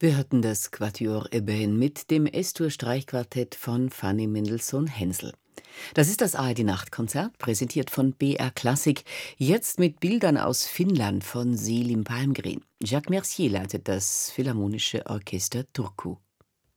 Wir hörten das Quatuor Eben mit dem S-Dur-Streichquartett von Fanny Mendelssohn-Hensel. Das ist das ARD-Nachtkonzert, präsentiert von BR Klassik, jetzt mit Bildern aus Finnland von Selim Palmgren. Jacques Mercier leitet das Philharmonische Orchester Turku.